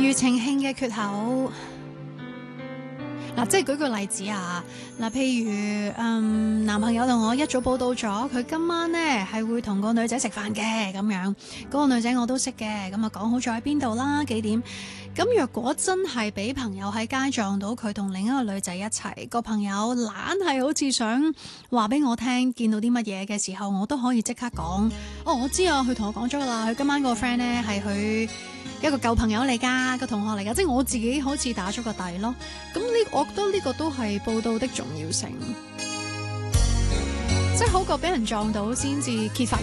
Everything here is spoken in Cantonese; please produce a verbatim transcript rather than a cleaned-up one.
庾澄慶嘅缺口。嗱，即係舉個例子啊，嗱，譬如嗯，男朋友同我一早報道咗，佢今晚呢係會同個女仔食飯嘅咁樣，嗰、嗰個女仔我都識嘅，咁啊講好咗喺邊度啦，幾點？咁若果真係俾朋友喺街撞到佢同另一個女仔一齊，個朋友懶係好似想話俾我聽見到啲乜嘢嘅時候，我都可以即刻講，哦，我知啊，佢同我講咗噶啦，佢今晚個 friend 呢係佢一個舊朋友嚟㗎，個同學嚟㗎，即係我自己好似打咗個底咯。咁呢，我覺得呢個都係報道的重要性，即係好過俾人撞到先至揭發。